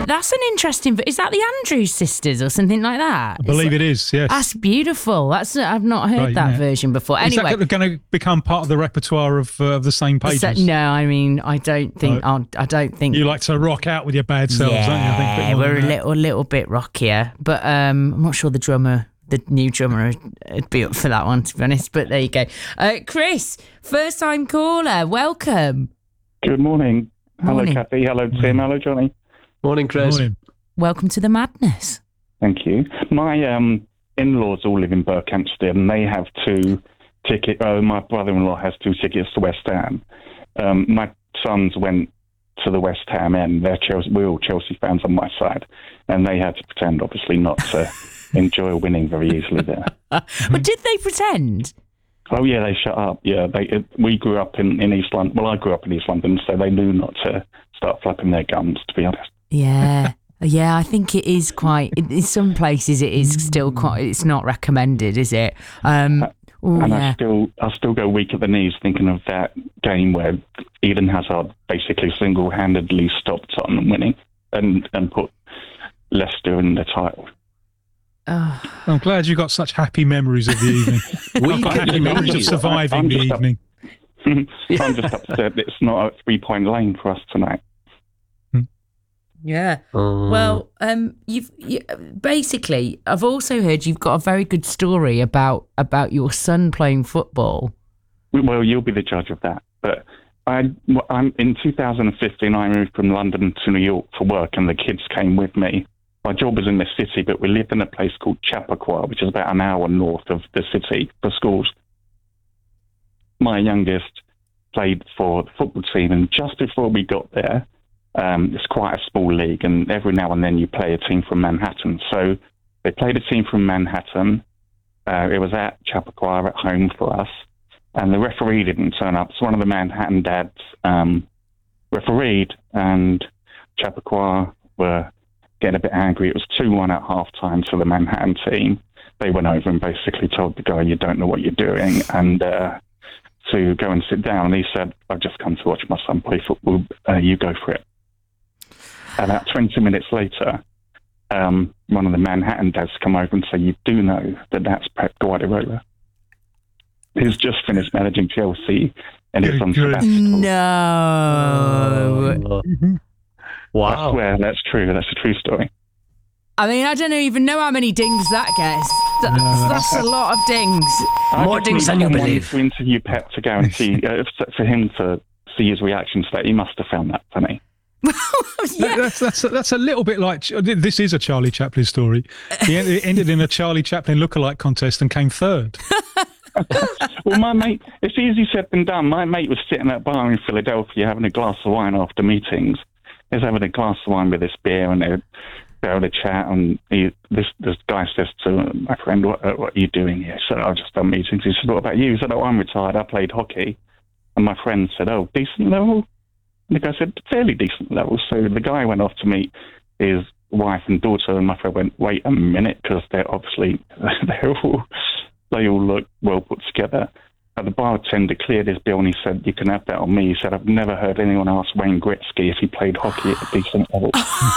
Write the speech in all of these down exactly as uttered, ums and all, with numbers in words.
that's an interesting... Is that the Andrews sisters or something like that? I believe it is, yes. That's beautiful. That's I've not heard Right, that yeah. version before. Is Anyway, that going to become part of the repertoire of, uh, of the same pages? so, no, I mean, I don't think... No. I don't think... You like to rock out with your bad selves, yeah, don't you? I think a bit more we're a than that. little, little bit rockier. But um, I'm not sure the drummer... The new drummer would be up for that one, to be honest. But there you go. Uh, Chris, first-time caller, welcome. Good morning. Morning. Hello, Kathy. Hello, Tim. Hello, Johnny. Morning, Chris. Morning. Welcome to the madness. Thank you. My um, in-laws all live in Berkhamsted, and they have two tickets. Oh, my brother-in-law has two tickets to West Ham. Um, my sons went to the West Ham end. They're Chelsea. We're all Chelsea fans on my side, and they had to pretend, obviously, not to enjoy winning very easily there. But did they pretend? Oh yeah, they shut up. Yeah, they. It, we grew up in, in East London. Well, I grew up in East London, so they knew not to start flapping their gums. To be honest. Yeah. Yeah, I think it is quite... In some places, it is still quite... It's not recommended, is it? Um, ooh, and yeah. I still, I still go weak at the knees thinking of that game where Eden Hazard basically single-handedly stopped Tottenham winning and and put Leicester in the title. Oh. I'm glad you got such happy memories of the evening. I've got happy memories of surviving I'm the just evening. Up, I'm just upset that it's not a three-point lane for us tonight. Yeah. Um, Well, um, you've you, basically. I've also heard you've got a very good story about about your son playing football. Well, you'll be the judge of that. But I, I'm in two thousand fifteen. I moved from London to New York for work, and the kids came with me. My job was in the city, but we lived in a place called Chappaqua, which is about an hour north of the city for schools. My youngest played for the football team, and just before we got there, um, it's quite a small league, and every now and then you play a team from Manhattan. So they played a team from Manhattan. Uh, it was at Chappaqua at home for us, and the referee didn't turn up. So one of the Manhattan dads um, refereed, and Chappaqua were getting a bit angry. It was two one at half-time to the Manhattan team. They went over and basically told the guy, you don't know what you're doing, and uh, to go and sit down. And he said, I've just come to watch my son play football. Uh, you go for it. About twenty minutes later, um, one of the Manhattan dads come over and say, you do know that that's Pep Guardiola, who's just finished managing Chelsea and is on Good. sabbatical. No. uh, wow. I swear that's true. That's a true story. I mean, I don't even know how many dings that gets. That's, No. that's a lot of dings. I More just dings need than you someone believe. to interview Pep to guarantee uh, for him to see his reaction to that. He must have found that funny. That- That's that's that's a little bit like this is a Charlie Chaplin story. He ended, it ended in a Charlie Chaplin lookalike contest and came third. Well, my mate, it's easy said than done. My mate was sitting at a bar in Philadelphia having a glass of wine after meetings. He was having a glass of wine with this beer, and they're having a chat. And he, this this guy says to my friend, "What uh, what are you doing here?" He said, "I've just done meetings." He said, "What about you?" He said, "Oh, I'm retired. I played hockey." And my friend said, "Oh, decent level." And the guy said, "Fairly decent level." So the guy went off to meet his wife and daughter, and my friend went, "Wait a minute," because they're obviously they're all they all look well put together. And the bartender cleared his bill and he said, "You can have that on me." He said, "I've never heard anyone ask Wayne Gretzky if he played hockey at a decent level."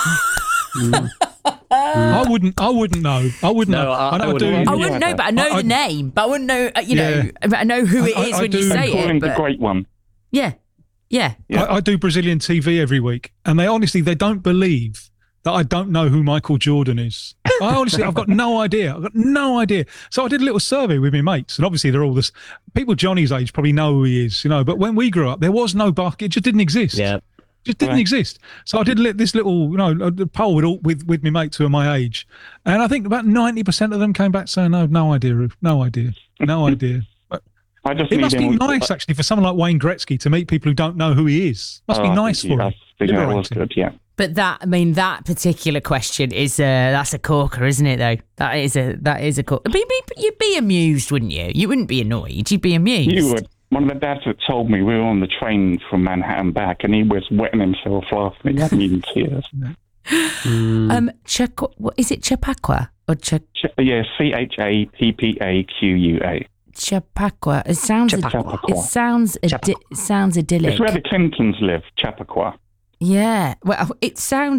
I wouldn't. I wouldn't know. I wouldn't No, know. I- I know wouldn't do. either. I wouldn't know, but I know I- I- the name. But I wouldn't know, uh, you know, Yeah. I know who it I- is I when do. you say Call him it. the But great one. yeah, yeah. Yeah. I, I do Brazilian T V every week, and they honestly they don't believe that I don't know who Michael Jordan is. I honestly, I've got no idea. I've got no idea. So I did a little survey with my mates, and obviously they're all this. People Johnny's age probably know who he is, you know. But when we grew up, there was no bucket; it just didn't exist. Yeah. It just didn't Right. exist. So I did li- this little, you know, a poll with all, with with my mates who are my age, and I think about ninety percent of them came back saying, "No, no idea, Ruth. No idea, no idea." But I just it need must be him- nice actually for someone like Wayne Gretzky to meet people who don't know who he is. Must Oh, be I nice think for he- him. I think that was Liberating. good, yeah. But that, I mean, that particular question is uh, that's a corker, isn't it? Though that is a that is a corker. Be, be, you'd be amused, wouldn't you? You wouldn't be annoyed. You'd be amused. You would. One of the dads that told me we were on the train from Manhattan back, and he was wetting himself laughing. He had me in tears. Um, Chaco, what is it? Chappaqua or Ch- Ch- yeah, C H A P P A Q U A. Chappaqua? It sounds. Chappaqua. It sounds. Idi- it sounds idyllic. It's where the Clintons live, Chappaqua. Yeah. Well, it sounds.